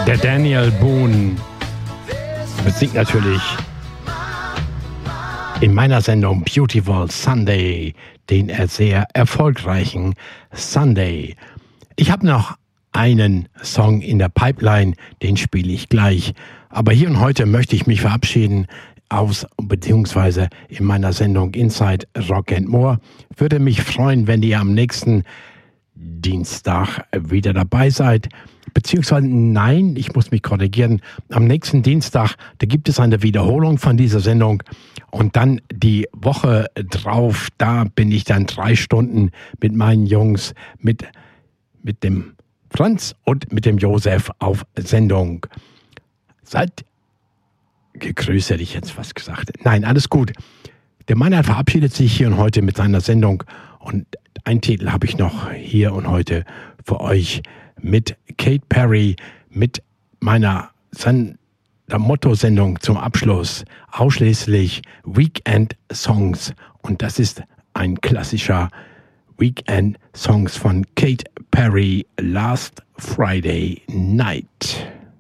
Der Daniel Boone besingt natürlich in meiner Sendung Beautiful Sunday den sehr erfolgreichen Sunday. Ich habe noch einen Song in der Pipeline, den spiele ich gleich. Aber hier und heute möchte ich mich verabschieden beziehungsweise in meiner Sendung Inside Rock and More. Würde mich freuen, wenn ihr am nächsten Dienstag wieder dabei seid. Beziehungsweise nein, ich muss mich korrigieren. Am nächsten Dienstag, da gibt es eine Wiederholung von dieser Sendung. Und dann die Woche drauf, da bin ich dann 3 Stunden mit meinen Jungs, mit dem Franz und mit dem Josef auf Sendung. Seid gegrüßt, hätte ich jetzt fast gesagt. Nein, alles gut. Der Mann verabschiedet sich hier und heute mit seiner Sendung. Und einen Titel habe ich noch hier und heute für euch mit Kate Perry, mit meiner Motto-Sendung zum Abschluss. Ausschließlich Weekend-Songs. Und das ist ein klassischer Weekend-Songs von Kate Perry, Last Friday Night.